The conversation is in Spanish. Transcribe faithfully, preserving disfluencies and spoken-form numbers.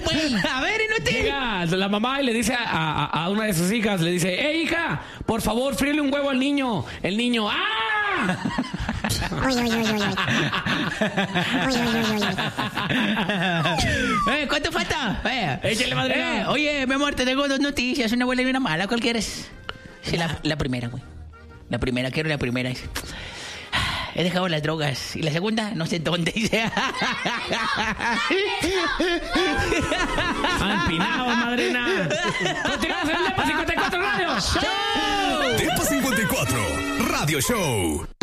pues. A ver, inútil. Llega la mamá y le dice a, a, a una de sus hijas, le dice, ¡eh, hija! Por favor, fríele un huevo al niño. El niño, ¡ah! Uy, uy, uy, uy, uy. Uy, uy, uy, uy, uy. Eh, ¿cuánto falta? Eh, Échale, madrina. eh, oye, mi amor, te tengo dos noticias, una buena y una mala. ¿Cuál quieres? Sí, la, la primera, güey. La primera, quiero la primera. He dejado las drogas. Y la segunda, no sé dónde. ¡Empinado, madrina! ¡Continuamos en el Depa cincuenta y cuatro Radio! ¡Show! Depa cincuenta y cuatro Radio Show.